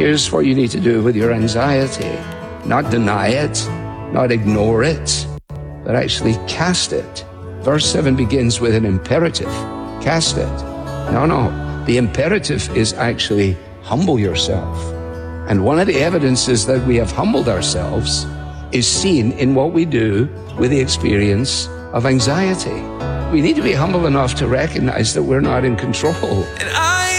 here's what you need to do with your anxiety. Not deny it, not ignore it, but actually cast it. Verse 7 begins with an imperative. Cast it. No. The imperative is actually humble yourself. And one of the evidences that we have humbled ourselves is seen in what we do with the experience of anxiety. We need to be humble enough to recognize that we're not in control.